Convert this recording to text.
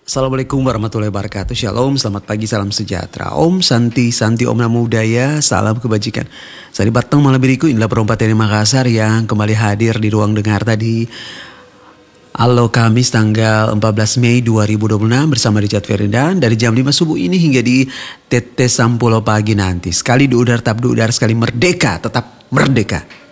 Assalamualaikum warahmatullahi wabarakatuh. Shalom, selamat pagi, salam sejahtera. Om Santi, Santi Om Namo Buddhaya, salam kebajikan. Saya Batang malam beriku, inilah perompak dari Makassar yang kembali hadir di ruang dengar tadi. Halo, Kamis tanggal 14 Mei 2026 bersama Richard Ferdinand dari jam 5 subuh ini hingga di Tete Sampulo pagi nanti. Sekali di udara, tetap di udara, sekali merdeka, tetap merdeka.